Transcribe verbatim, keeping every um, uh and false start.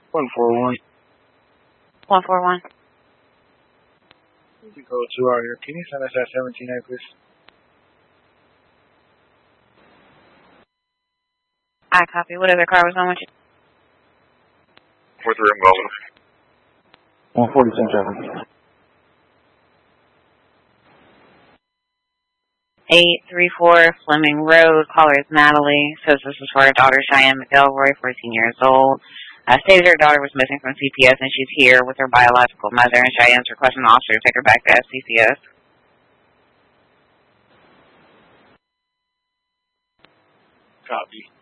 one four one. one four one. You go two out here. Can you send us that seventeen A, please? I copy. What other car was on with you? four three Melvin. one forty Saint Traffic. eight three four Fleming Road. Caller is Natalie. Says this is for her daughter, Cheyenne McElroy, fourteen years old. Uh, stated her daughter was missing from C P S and she's here with her biological mother, and Cheyenne's requesting the officer to take her back to S C C S. Copy.